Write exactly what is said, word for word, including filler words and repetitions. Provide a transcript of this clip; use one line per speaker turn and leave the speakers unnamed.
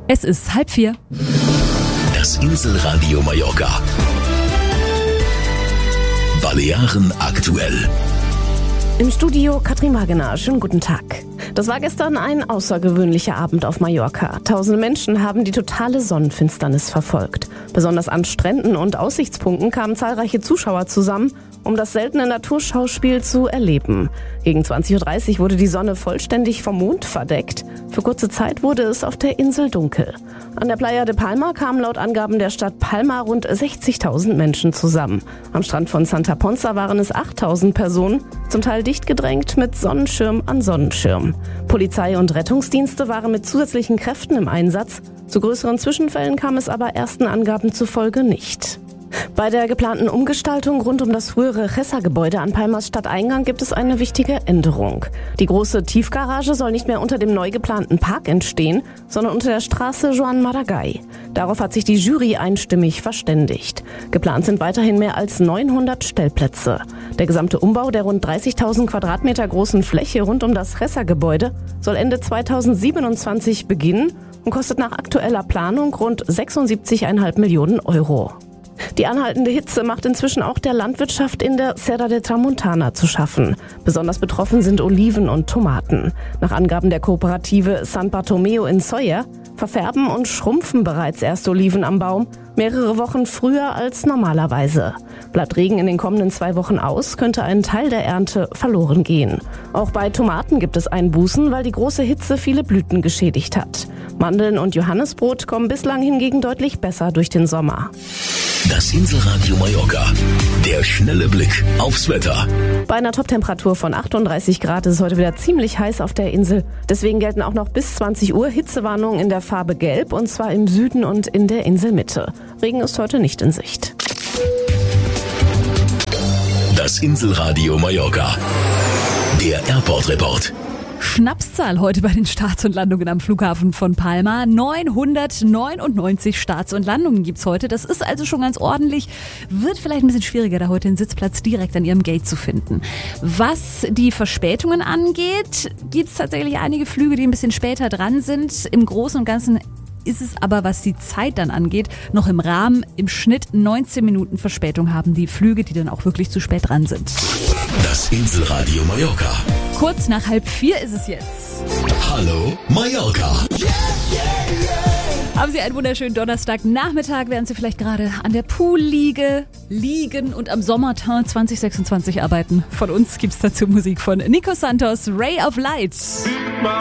Es ist halb vier.
Das Inselradio Mallorca. Balearen aktuell.
Im Studio Katrin Wagener. Schönen guten Tag. Das war gestern ein außergewöhnlicher Abend auf Mallorca. Tausende Menschen haben die totale Sonnenfinsternis verfolgt. Besonders an Stränden und Aussichtspunkten kamen zahlreiche Zuschauer zusammen, um das seltene Naturschauspiel zu erleben. Gegen zwanzig Uhr dreißig wurde die Sonne vollständig vom Mond verdeckt. Für kurze Zeit wurde es auf der Insel dunkel. An der Playa de Palma kamen laut Angaben der Stadt Palma rund sechzigtausend Menschen zusammen. Am Strand von Santa Ponsa waren es achttausend Personen, zum Teil dicht gedrängt mit Sonnenschirm an Sonnenschirm. Polizei und Rettungsdienste waren mit zusätzlichen Kräften im Einsatz. Zu größeren Zwischenfällen kam es aber ersten Angaben zufolge nicht. Bei der geplanten Umgestaltung rund um das frühere Chessa-Gebäude an Palmas Stadteingang gibt es eine wichtige Änderung. Die große Tiefgarage soll nicht mehr unter dem neu geplanten Park entstehen, sondern unter der Straße Joan Maragall. Darauf hat sich die Jury einstimmig verständigt. Geplant sind weiterhin mehr als neunhundert Stellplätze. Der gesamte Umbau der rund dreißigtausend Quadratmeter großen Fläche rund um das Chessa-Gebäude soll Ende zweitausendsiebenundzwanzig beginnen und kostet nach aktueller Planung rund sechsundsiebzig Komma fünf Millionen Euro. Die anhaltende Hitze macht inzwischen auch der Landwirtschaft in der Serra de Tramuntana zu schaffen. Besonders betroffen sind Oliven und Tomaten. Nach Angaben der Kooperative San Bartomeu in Sóller verfärben und schrumpfen bereits erste Oliven am Baum, mehrere Wochen früher als normalerweise. Bleibt Regen in den kommenden zwei Wochen aus, könnte ein Teil der Ernte verloren gehen. Auch bei Tomaten gibt es Einbußen, weil die große Hitze viele Blüten geschädigt hat. Mandeln und Johannisbrot kommen bislang hingegen deutlich besser durch den Sommer.
Das Inselradio Mallorca. Der schnelle Blick aufs Wetter.
Bei einer Toptemperatur von achtunddreißig Grad ist es heute wieder ziemlich heiß auf der Insel. Deswegen gelten auch noch bis zwanzig Uhr Hitzewarnungen in der Farbe Gelb, und zwar im Süden und in der Inselmitte. Regen ist heute nicht in Sicht.
Das Inselradio Mallorca. Der Airport Report.
Schnapszahl heute bei den Starts und Landungen am Flughafen von Palma. neunhundertneunundneunzig Starts und Landungen gibt's heute. Das ist also schon ganz ordentlich. Wird vielleicht ein bisschen schwieriger, da heute einen Sitzplatz direkt an Ihrem Gate zu finden. Was die Verspätungen angeht, gibt's tatsächlich einige Flüge, die ein bisschen später dran sind. Im Großen und Ganzen ist es aber, was die Zeit dann angeht, noch im Rahmen. Im Schnitt neunzehn Minuten Verspätung haben die Flüge, die dann auch wirklich zu spät dran sind.
Das Inselradio Mallorca.
Kurz nach halb vier ist es jetzt.
Hallo Mallorca.
Haben Sie einen wunderschönen Donnerstagnachmittag, während Sie vielleicht gerade an der Poolliege liegen und am Sommerteint zwanzig sechsundzwanzig arbeiten. Von uns gibt's dazu Musik von Nico Santos, Ray of Light.